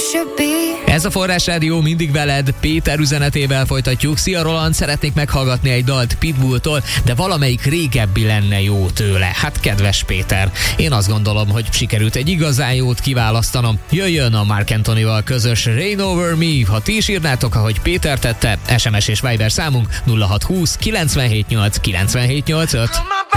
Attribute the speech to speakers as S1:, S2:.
S1: Ez a Forrás Rádió, mindig veled. Péter üzenetével folytatjuk. Szia Roland, szeretnék meghallgatni egy dalt Pitbulltól, de valamelyik régebbi lenne jó tőle. Hát kedves Péter, én azt gondolom, hogy sikerült egy igazán jót kiválasztanom. Jöjjön a Marc Anthonyval közös Rain Over Me. Ha ti is írnátok, ahogy Péter tette, SMS és Viber számunk 0620 978 978 5.